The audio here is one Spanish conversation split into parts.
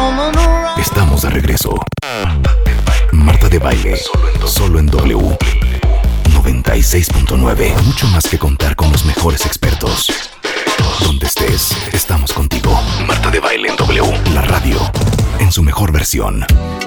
Estamos de regreso. Marta de Baile, solo en W 96.9. Mucho más que contar con los mejores expertos. Donde estés, estamos contigo. Marta de Baile en W, la radio, en su mejor versión.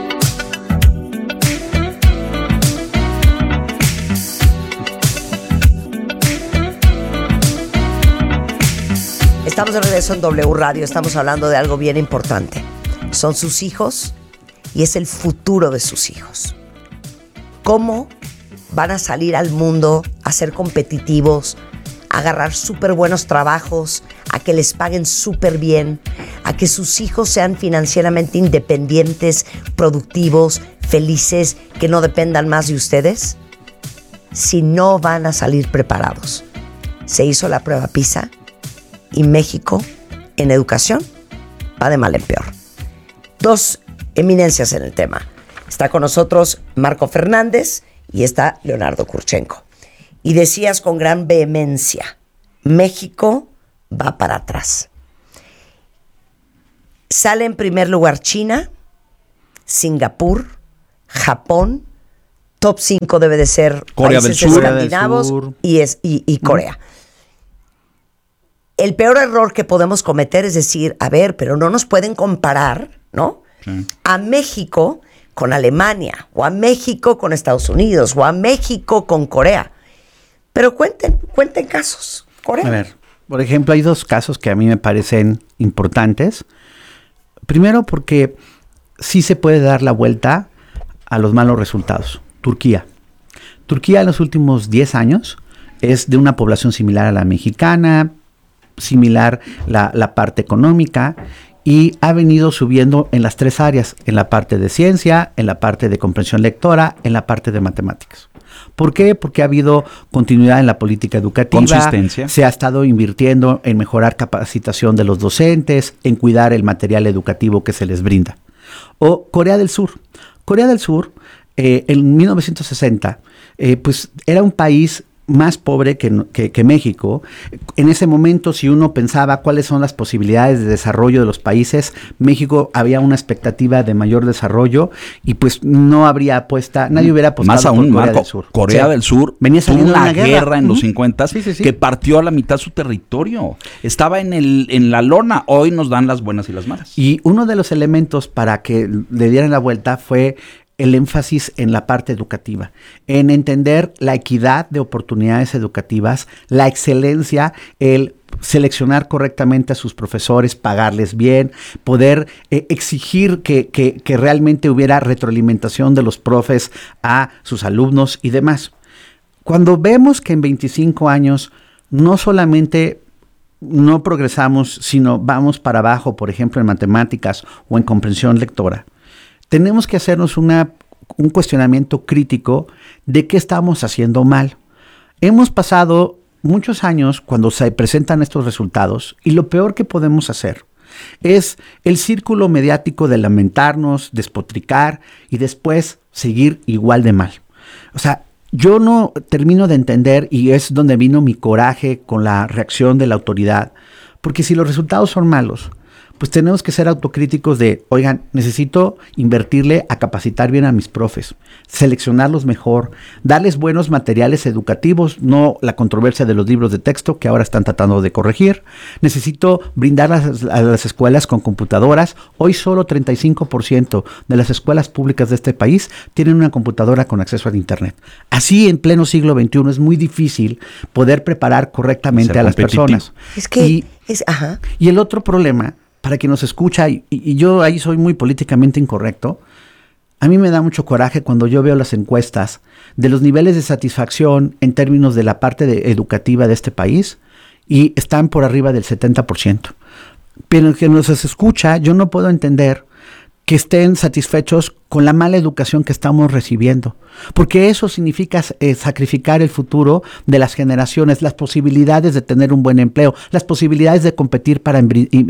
Estamos de regreso en W Radio. Estamos hablando de algo bien importante. Son sus hijos y es el futuro de sus hijos. ¿Cómo van a salir al mundo a ser competitivos, a agarrar súper buenos trabajos, a que les paguen súper bien, a que sus hijos sean financieramente independientes, productivos, felices, que no dependan más de ustedes? Si no van a salir preparados. Se hizo la prueba PISA y México en educación va de mal en peor. Dos eminencias en el tema. Está con nosotros Marco Fernández y está Leonardo Kurchenko. Y decías con gran vehemencia, México va para atrás. Sale en primer lugar China, Singapur, Japón, top 5 debe de ser Corea países del Sur, escandinavos y Corea. El peor error que podemos cometer es decir, a ver, pero no nos pueden comparar, ¿no? Sí. A México con Alemania, o a México con Estados Unidos, o a México con Corea. Pero cuenten casos. Corea. A ver, por ejemplo, hay dos casos que a mí me parecen importantes. Primero, porque sí se puede dar la vuelta a los malos resultados. Turquía. Turquía en los últimos 10 años es de una población similar a la mexicana, similar la parte económica, y ha venido subiendo en las tres áreas, en la parte de ciencia, en la parte de comprensión lectora, en la parte de matemáticas. ¿Por qué? Porque ha habido continuidad en la política educativa, consistencia. Se ha estado invirtiendo en mejorar capacitación de los docentes, en cuidar el material educativo que se les brinda. O Corea del Sur. Corea del Sur, en 1960, pues era un país más pobre que México. En ese momento, si uno pensaba cuáles son las posibilidades de desarrollo de los países, México había una expectativa de mayor desarrollo y pues no habría apuesta, nadie hubiera apostado más aún, por Corea Marco, del Sur. Corea del Sur venía tuvo saliendo una guerra en los 50 sí. que partió a la mitad su territorio. Estaba en la lona. Hoy nos dan las buenas y las malas. Y uno de los elementos para que le dieran la vuelta fue el énfasis en la parte educativa, en entender la equidad de oportunidades educativas, la excelencia, el seleccionar correctamente a sus profesores, pagarles bien, poder exigir que realmente hubiera retroalimentación de los profes a sus alumnos y demás. Cuando vemos que en 25 años no solamente no progresamos, sino vamos para abajo, por ejemplo, en matemáticas o en comprensión lectora, tenemos que hacernos un cuestionamiento crítico de qué estamos haciendo mal. Hemos pasado muchos años cuando se presentan estos resultados y lo peor que podemos hacer es el círculo mediático de lamentarnos, despotricar y después seguir igual de mal. O sea, yo no termino de entender, y es donde vino mi coraje con la reacción de la autoridad, porque si los resultados son malos, pues tenemos que ser autocríticos de, oigan, necesito invertirle a capacitar bien a mis profes, seleccionarlos mejor, darles buenos materiales educativos, no la controversia de los libros de texto que ahora están tratando de corregir. Necesito brindar a las escuelas con computadoras. Hoy solo 35% de las escuelas públicas de este país tienen una computadora con acceso al internet. Así en pleno siglo XXI es muy difícil poder preparar correctamente a las personas. Es que Y el otro problema, para quien nos escucha, y yo ahí soy muy políticamente incorrecto, a mí me da mucho coraje cuando yo veo las encuestas de los niveles de satisfacción en términos de la parte educativa de este país y están por arriba del 70%. Pero quien nos escucha, yo no puedo entender que estén satisfechos con la mala educación que estamos recibiendo, porque eso significa sacrificar el futuro de las generaciones, las posibilidades de tener un buen empleo, las posibilidades de competir para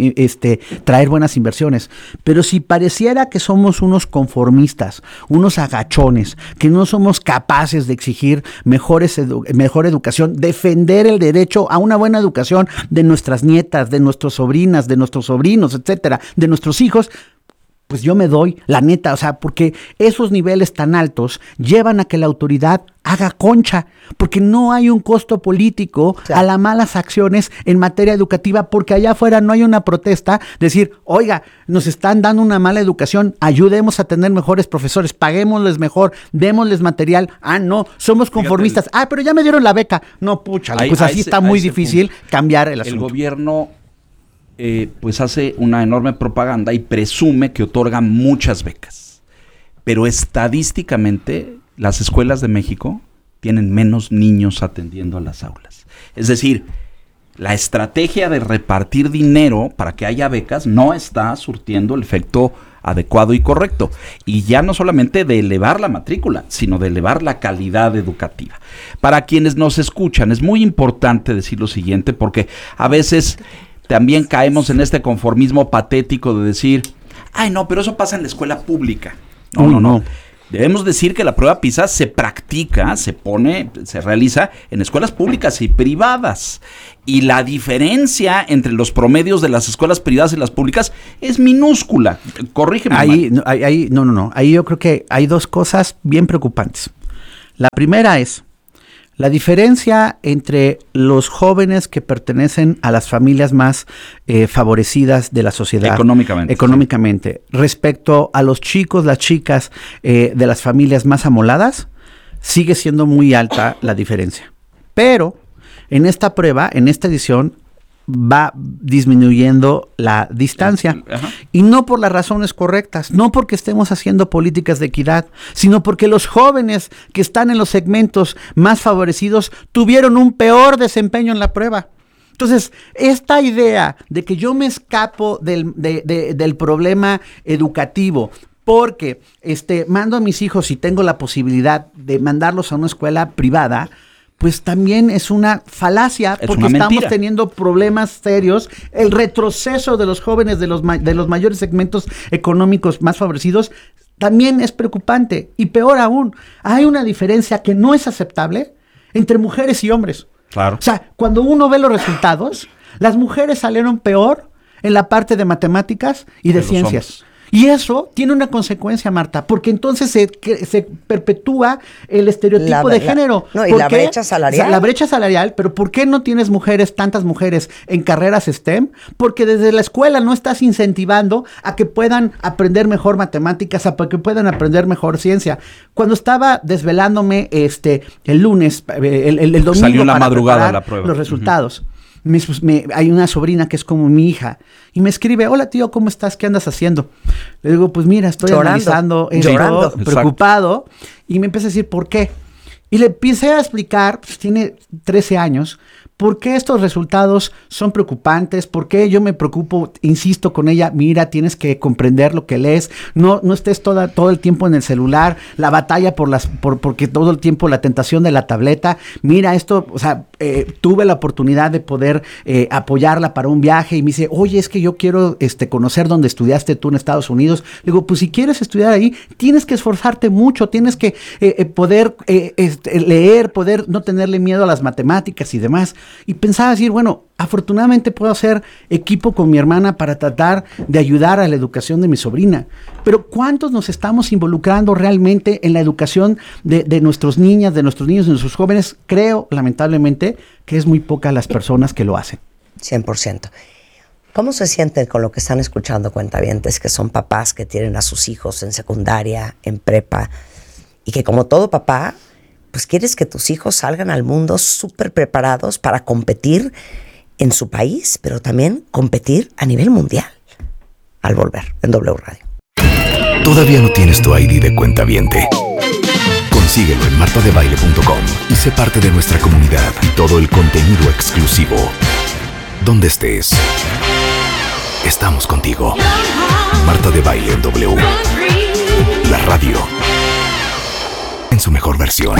traer buenas inversiones. Pero si pareciera que somos unos conformistas, unos agachones, que no somos capaces de exigir mejor educación, defender el derecho a una buena educación de nuestras nietas, de nuestras sobrinas, de nuestros sobrinos, etcétera, de nuestros hijos, pues yo me doy, la neta, o sea, porque esos niveles tan altos llevan a que la autoridad haga concha, porque no hay un costo político a las malas acciones en materia educativa, porque allá afuera no hay una protesta, decir, oiga, nos están dando una mala educación, ayudemos a tener mejores profesores, paguémosles mejor, démosles material, no, somos conformistas, pero ya me dieron la beca, no, pucha, pues así está muy difícil cambiar el asunto. El gobierno pues hace una enorme propaganda y presume que otorga muchas becas, pero estadísticamente las escuelas de México tienen menos niños atendiendo a las aulas. Es decir, la estrategia de repartir dinero para que haya becas no está surtiendo el efecto adecuado y correcto. Y ya no solamente de elevar la matrícula, sino de elevar la calidad educativa. Para quienes nos escuchan, es muy importante decir lo siguiente, porque a veces también caemos en este conformismo patético de decir, ay no, pero eso pasa en la escuela pública. No. Debemos decir que la prueba PISA se practica, se realiza en escuelas públicas y privadas. Y la diferencia entre los promedios de las escuelas privadas y las públicas es minúscula. Corrígeme. Ahí yo creo que hay dos cosas bien preocupantes. La primera es la diferencia entre los jóvenes que pertenecen a las familias más favorecidas de la sociedad económicamente respecto a los chicos, las chicas de las familias más amoladas, sigue siendo muy alta la diferencia. Pero en esta prueba, en esta edición, va disminuyendo la distancia. Y no por las razones correctas, no porque estemos haciendo políticas de equidad, sino porque los jóvenes que están en los segmentos más favorecidos tuvieron un peor desempeño en la prueba. Entonces, esta idea de que yo me escapo del problema educativo porque mando a mis hijos y tengo la posibilidad de mandarlos a una escuela privada, pues también es una falacia, porque estamos teniendo problemas serios. El retroceso de los jóvenes de los mayores segmentos económicos más favorecidos también es preocupante. Y peor aún, hay una diferencia que no es aceptable entre mujeres y hombres. Claro. O sea, cuando uno ve los resultados, las mujeres salieron peor en la parte de matemáticas y de ciencias. Y eso tiene una consecuencia, Marta, porque entonces se perpetúa el estereotipo de género. Y la brecha salarial. O sea, la brecha salarial, pero ¿por qué no tienes tantas mujeres en carreras STEM? Porque desde la escuela no estás incentivando a que puedan aprender mejor matemáticas, a que puedan aprender mejor ciencia. Cuando estaba desvelándome el lunes, el domingo, salió en la para madrugada la prueba, los resultados. Hay una sobrina que es como mi hija y me escribe, hola tío, ¿cómo estás? ¿Qué andas haciendo? Le digo, pues mira, estoy analizando esto, preocupado. Y me empieza a decir, ¿por qué? Y le empecé a explicar, pues tiene 13 años, por qué estos resultados son preocupantes, por qué yo me preocupo, insisto con ella, mira, tienes que comprender lo que lees, no estés todo el tiempo en el celular, la batalla porque todo el tiempo la tentación de la tableta, mira esto, o sea, tuve la oportunidad de poder apoyarla para un viaje y me dice, oye, es que yo quiero conocer dónde estudiaste tú en Estados Unidos. Le digo, pues si quieres estudiar ahí, tienes que esforzarte mucho, tienes que poder leer, poder no tenerle miedo a las matemáticas y demás. Y pensaba decir, bueno, afortunadamente puedo hacer equipo con mi hermana para tratar de ayudar a la educación de mi sobrina. Pero ¿cuántos nos estamos involucrando realmente en la educación de nuestras niñas, de nuestros niños, de nuestros jóvenes? Creo, lamentablemente, que es muy poca las personas que lo hacen. 100%. ¿Cómo se sienten con lo que están escuchando, cuentavientes, que son papás que tienen a sus hijos en secundaria, en prepa, y que como todo papá, pues quieres que tus hijos salgan al mundo súper preparados para competir en su país, pero también competir a nivel mundial? Al volver en W Radio. ¿Todavía no tienes tu ID de cuentaviente? Consíguelo en martadebaile.com y sé parte de nuestra comunidad y todo el contenido exclusivo. Donde estés, estamos contigo. Marta de Baile en W. La radio en su mejor versión.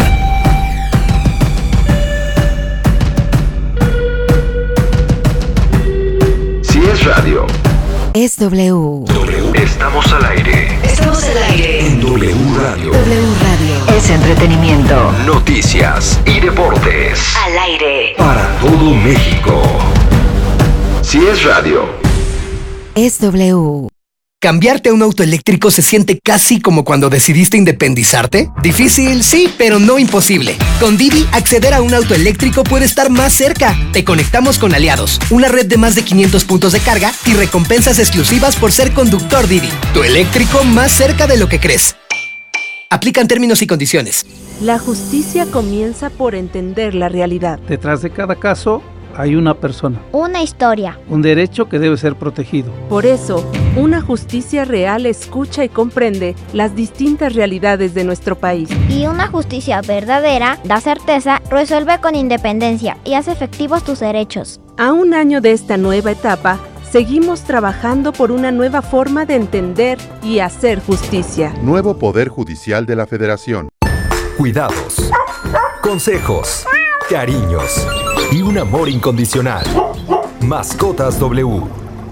Si es radio, es W. Estamos al aire. Estamos al aire. En W Radio. W Radio. Es entretenimiento. Noticias y deportes. Al aire. Para todo México. Si es radio, es W. ¿Cambiarte a un auto eléctrico se siente casi como cuando decidiste independizarte? Difícil, sí, pero no imposible. Con Didi, acceder a un auto eléctrico puede estar más cerca. Te conectamos con Aliados, una red de más de 500 puntos de carga y recompensas exclusivas por ser conductor Didi. Tu eléctrico más cerca de lo que crees. Aplican términos y condiciones. La justicia comienza por entender la realidad. Detrás de cada caso hay una persona. Una historia. Un derecho que debe ser protegido. Por eso, una justicia real escucha y comprende las distintas realidades de nuestro país. Y una justicia verdadera da certeza, resuelve con independencia y hace efectivos tus derechos. A un año de esta nueva etapa, seguimos trabajando por una nueva forma de entender y hacer justicia. Nuevo Poder Judicial de la Federación. Cuidados, consejos, cariños y un amor incondicional. Mascotas W.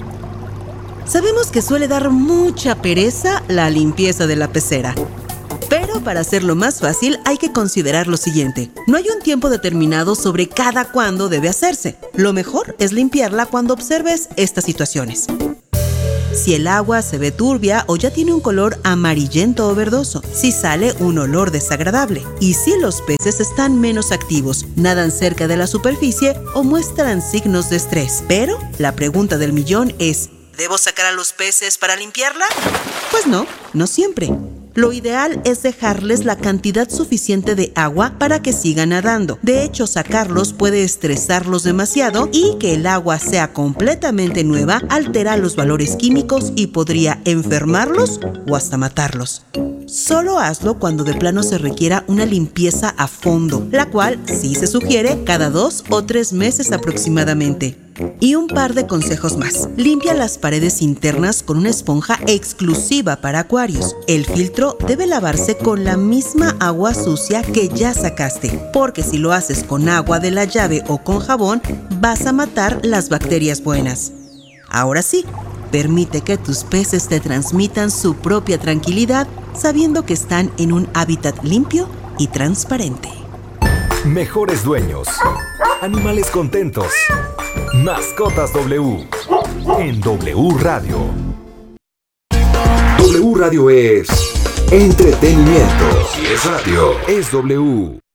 Sabemos que suele dar mucha pereza la limpieza de la pecera. Pero para hacerlo más fácil hay que considerar lo siguiente. No hay un tiempo determinado sobre cada cuándo debe hacerse. Lo mejor es limpiarla cuando observes estas situaciones. Si el agua se ve turbia o ya tiene un color amarillento o verdoso, si sale un olor desagradable y si los peces están menos activos, nadan cerca de la superficie o muestran signos de estrés. Pero la pregunta del millón es, ¿debo sacar a los peces para limpiarla? Pues no siempre. Lo ideal es dejarles la cantidad suficiente de agua para que sigan nadando. De hecho, sacarlos puede estresarlos demasiado y que el agua sea completamente nueva altera los valores químicos y podría enfermarlos o hasta matarlos. Solo hazlo cuando de plano se requiera una limpieza a fondo, la cual sí se sugiere cada 2 o 3 meses aproximadamente. Y un par de consejos más. Limpia las paredes internas con una esponja exclusiva para acuarios. El filtro debe lavarse con la misma agua sucia que ya sacaste, porque si lo haces con agua de la llave o con jabón, vas a matar las bacterias buenas. Ahora sí, permite que tus peces te transmitan su propia tranquilidad, sabiendo que están en un hábitat limpio y transparente. Mejores dueños. Animales contentos. Mascotas W. En W Radio. W Radio es entretenimiento. Si es radio, es W.